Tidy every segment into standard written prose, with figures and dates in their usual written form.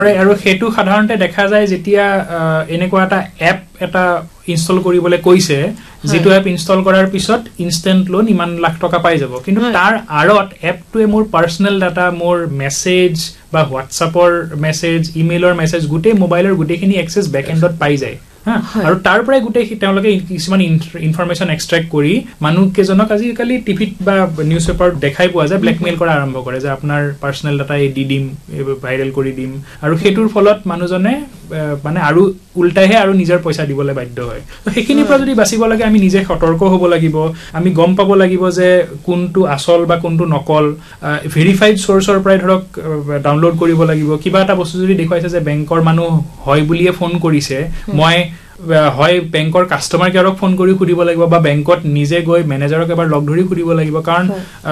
আৰু হেতু সাধাৰণতে দেখা যায় যেতিয়া এনেকুৱা এটা এপ এটা ইনষ্টল কৰিবলৈ কৈছে যেটো এপ ইনষ্টল কৰাৰ পিছত ইনষ্টেন্ট লোন ইমান লাখ টকা পাই যাব কিন্তু তাৰ আৰত এপটোৱে মোৰ পাৰ্সোনাল ডাটা মোৰ মেসেজ বা হোৱাটছআপৰ মেসেজ ইমেইলৰ মেসেজ গুটেই মোবাইলৰ গুটেখিনি এক্সেস ব্যাকএন্ডত পাই যায় আৰু তাৰ পৰাই গুটেই তেওঁলোকে কিছুমান ইনফৰমেশন এক্সট্ৰাক্ট কৰি মানুহ কেজনক আজিকালি টিভিত বা নিউজ পেপাৰত দেখাই পোৱা যায় ব্ল্যাকমেইল কৰা আৰম্ভ কৰে যে আপোনাৰ পাৰ্সোনাল ডাটা দি দিম ভাইৰেল কৰি দিম আৰু হেতুৰ ফলত মানুহজনে মানে আৰু উল্টাহে আৰু নিজৰ পইচা দিবলৈ বাধ্য হয় তো হেখিনি পৰা যদি বাচিব লাগে আমি নিজে সতৰ্ক হ'ব লাগিব আমি গম পাব লাগিব যে কোনটো আসল বা কোনটো নকল ভেৰিফাইড সোৰ্সৰ পৰাই ধৰক ডাউনলোড কৰিব লাগিব কিবা এটা বস্তু যদি দেখুৱাইছে যে বেংকৰ মানুহ হয় বুলিয়ে ফোন কৰিছে মই হয় বেংকৰ কাস্টমাৰ কেয়াৰক ফোন কৰি খুদিব লাগিব বা বেংকত নিজে গৈ মেনেজাৰক এবাৰ লগ ধৰি খুদিব লাগিব কাৰণ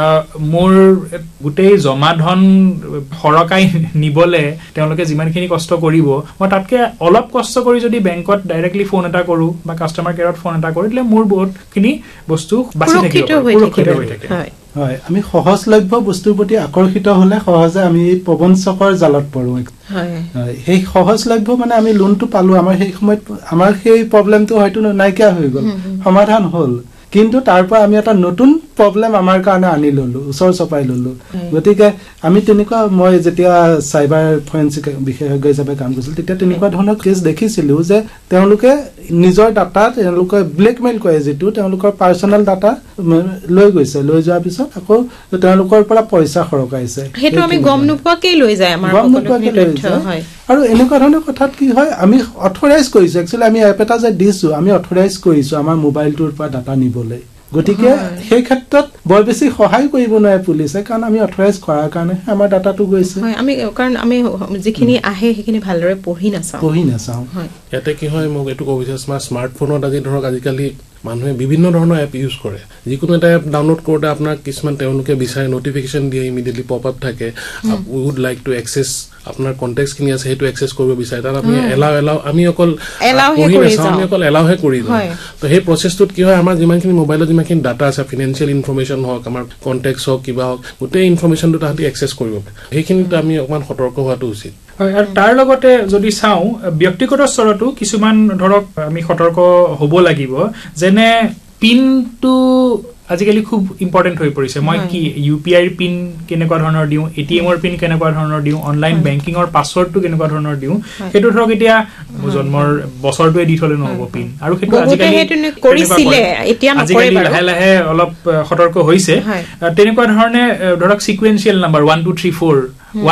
মোৰ গুটেই জমা ধন হৰকাই নিবলে তেওঁলোকে যিমানখিনি কষ্ট কৰিব মই তাতকে অলপ কষ্ট কৰি যদি বেংকত ডাইৰেক্টলি ফোন এটা কৰো বা কাস্টমাৰ কেয়াৰত ফোন এটা কৰিলে মোৰ বহুতখিনি বস্তু বাচি থাকিব সুৰক্ষিত হৈ থাকে হয় আমি সহজলভ্য বস্তুৰ প্ৰতি আকৰ্ষিত হলে সহজে আমি প্ৰবঞ্চকৰ জালত পৰো হয় এই সহজলভ্য মানে আমি লোনটো পালো আমাৰ সেই সময়ত আমাৰ সেই প্ৰবলেমটো হয়তো নাইকিয়া হৈ গল সমাধান হল কিন্তু তাৰ পৰা আমি এটা নতুন প্ৰবলেম আমাৰ কাৰণে আনি ললো উছৰ চপাই ললো গতিকে আমি তেনেকুৱা মই যেতিয়া সাইবাৰ ফৰেনসিক বিশেষজ্ঞ হিচাপে কাম কৰিছিল তেতিয়া তেনেকুৱা ধৰণৰ কেছ দেখিছিলো যে তেওঁলোকে নিজৰ ডাটা তেওঁলোকে ব্ল্যাকমেইল কৰে যেটো তেওঁলোকৰ পাৰ্সোনাল ডাটা লৈ গৈছে লৈ যোৱাৰ পিছত আকৌ তেওঁলোকৰ পৰা পইচা খৰকাইছে হেতু আমি গম নোপোৱাকৈ লৈ যায় আমাৰ তথ্য হয় আৰু এনেকুৱা ধৰণৰ কথাত কি হয় আমি অথৰাইজ কৰিছো একচুয়ালি আমি এপ এটা যে দিছো আমি অথৰাইজ কৰিছো আমাৰ মোবাইলটোৰ পৰা ডাটা নিবলৈ গতিকে সেই ক্ষেত্ৰত বৰ বেছি সহায় কৰিব নোৱাৰে পুলিচে কাৰণ আমি অথৰাইজ কৰাৰ কাৰণে আমাৰ ডাটাটো গৈছে হয় আমি কাৰণ আমি যিখিনি আহে সেইখিনি ভালদৰে পঢ়ি নাচাও হয় ইয়াতে কি হয় মোক এটো কবিছে স্মাৰ্টফোনত আজি ধৰক আজিকালি মানুহে বিভিন্ন ধৰণৰ এপ ইউজ কৰে যিকোনো এটা এপ ডাউনলোড কৰোতে আপোনাৰ কিছুমান তেওঁলোকে বিচাৰে নটিফিকেশন দিয়ে ইমিডিয়েটলি পপ আপ থাকে উই উড লাইক টু এক্সেস আপোনাৰ কন্টেক্টস কিনি আছে হেতু এক্সেস কৰিব বিচাৰে তাৰ আমি এলাও আমি অকল এলাওহে কৰি দিওঁ তো সেই প্ৰসেসটোত কি হয় আমাৰ যিমানখিনি মোবাইলত যিমানখিনি ডাটা আছে ফাইনান্সিয়াল ইনফৰমেশন হওক আমাৰ কন্টেক্টস হওক কিবা হওক গোটেই ইনফৰমেশনটো তাহাঁতি এক্সেস কৰিব পাৰে সেইখিনিত আমি অকমান সতৰ্ক হোৱাটো উচিত হয় আৰু তাৰ লগতে যদি চাও ব্যক্তিগত স্তৰতো কিছুমান ধৰক আমি সতৰ্ক হ'ব লাগিব যেনে পিনটো আজিকালি খুব ইম্পৰ্টেন্ট হৈ পৰিছে মই কি ইউপিআই ৰ পিন কেনেকুৱা ধৰণৰ দিও এটিএম ৰ পিন কেনেকুৱা ধৰণৰ দিও অনলাইন বেংকিং ৰ পাছৱৰ্ডটো কেনেকুৱা ধৰণৰ দিও হেতু ধৰক এতিয়া জন্মৰ বছৰটোৱে দি থলে নহব পিন আৰু হেতু আজিকালি কৰিছিলে এতিয়া নকৰে বাৰু লাহে অলপ সতৰ্ক হৈছে তেনেকুৱা ধৰণে ধৰক সিকুৱেন্সিয়েল নাম্বাৰ 1 2 3 4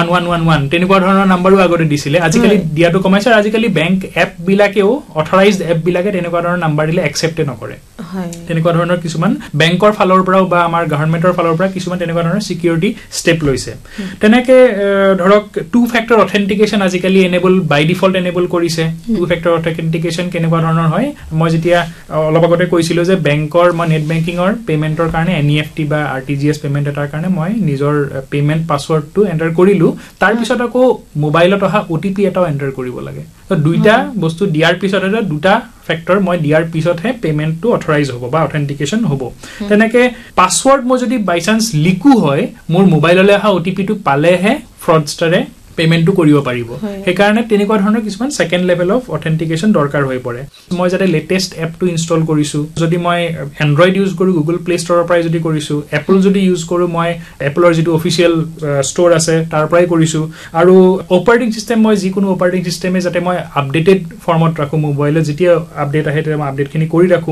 1111 তেনেকুৱা ধৰণৰ নাম্বাৰো আগতে দিছিলে আজিকালি দিয়াটো কমাইছে আৰু আজিকালি বেংক এপ বিলাকেও অথৰাইজড এপ বিলাকে তেনেকুৱা ধৰণৰ নাম্বাৰ দিলে একচেপ্ট নকৰে তেনেকুৱা ধৰণৰ কিছুমান বেংকৰ ফালৰ পৰাও বা আমাৰ গভৰ্ণমেন্টৰ ফালৰ পৰা কিছুমান তেনেকুৱা ধৰণৰ সিকিউৰিটি ষ্টেপ লৈছে তেনেকে ধৰক টু ফেক্টৰ অথেন্টিকেশন আজিকালি এনেবল বাই ডিফল্ট এনেবল কৰিছে টু ফেক্টৰ অথেন্টিকেশন কেনেকুৱা ধৰণৰ হয় মই যেতিয়া অলপ আগতে কৈছিলো যে বেংকৰ মই নেট বেংকিংৰ পেমেন্টৰ কাৰণে এনইএফটি বা আৰটিজিএছ পেমেন্ট এটাৰ কাৰণে মই নিজৰ পেমেন্ট পাছৱৰ্ডটো এন্টাৰ কৰিলো তাৰ পিছত আকৌ মোবাইলত অহা ওটিপি এটাও এন্টাৰ কৰিব লাগে তো দুইটা বস্তু দিয়াৰ পিছত এটা দুটা ফেক্টৰ মই দিয়াৰ পিছতহে পেমেন্টটো অথৰাইজ হ'ব বা অথেন্টিকেশন হ'ব তেনেকে পাছৱৰ্ড মই যদি বাই চান্স লিকু হয় মোৰ মোবাইললৈ অহা ওটিপিটো পালেহে ফ্ৰডষ্টাৰে পেমেন্টটো কৰিব পাৰিব সেই কাৰণে তেনেকুৱা ধৰণৰ কিছুমান সেকেন্ড লেভেল অফ অথেন্টিকেশন দৰকাৰ হৈ পৰে মই যাতে লেটেস্ট এপটো ইনষ্টল কৰিছো যদি মই এন্ড্ৰইড ইউজ কৰো গুগল প্লে ষ্টৰৰ পৰাই যদি কৰিছো এপল যদি ইউজ কৰো মই এপলৰ যেটো অফিচিয়েল ষ্টৰ আছে তাৰ পৰাই কৰিছো আৰু অপাৰেটিং সিস্টেম মই যিকোনো অপাৰেটিং সিস্টেমে যাতে মই আপডেটেড ফৰ্মত ৰাখো মোবাইলত যেতিয়া আপডেট আহে তেতিয়া মই আপডেটখিনি কৰি ৰাখো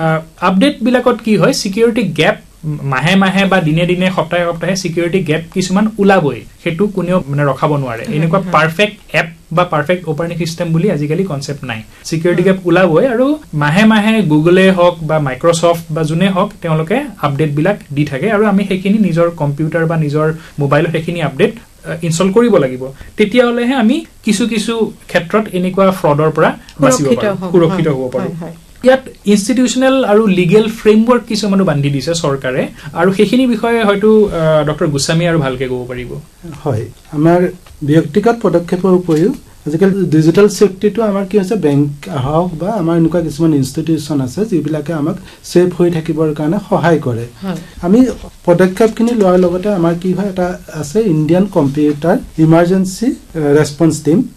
আপডেট বিলাকত কি হয় সিকিউৰিটি গ্যাপ মাহে মাহে বা দিনে দিনে সপ্তাহে সপ্তাহে সিকিউৰিটি গ্যাপ কিছুমান উলাবই হেতু কোনেও মানে ৰখাব নোৱাৰে এনেকুৱা পাৰফেক্ট এপ বা পাৰফেক্ট অপাৰেটিং সিস্টেম বুলি আজিকালি কনসেপ্ট নাই সিকিউৰিটি গ্যাপ উলাবই আৰু মাহে মাহে গুগলে হওক বা মাইক্ৰোসফট বা জুনে হওক তেওঁলোকে আপডেট বিলাক দি থাকে আৰু আমি হেখিনি নিজৰ কম্পিউটাৰ বা নিজৰ মোবাইলত হেখিনি আপডেট ইনষ্টল কৰিব লাগিব তেতিয়া হলেহে আমি কিছু ক্ষেত্ৰত এনেকুৱা ফ্ৰডৰ পৰা বাচিব পাৰো সুৰক্ষিত হ'ব পাৰো ইয়াত ইনষ্টিটিউশনাল আৰু লিগেল ফ্ৰেমৱৰ্ক কিছুমানো বান্ধি দিছে চৰকাৰে আৰু হেখিনি বিষয়ে হয়তো ডক্টৰ গোস্বামী আৰু ভালকে ক'ব পাৰিব হয় আমাৰ ব্যক্তিগত পদক্ষেপৰ উপৰিও আজিকালি ডিজিটেল সেফটিটো আমাৰ কি হৈছে বেংক হওক বা আমাৰ এনেকুৱা কিছুমান ইনষ্টিটিউচন আছে যিবিলাকে আমাক সেফ হৈ থাকিবৰ কাৰণে সহায় কৰে আমি পদক্ষেপখিনি লোৱাৰ লগতে আমাৰ কি হয় এটা আছে Indian computer emergency response team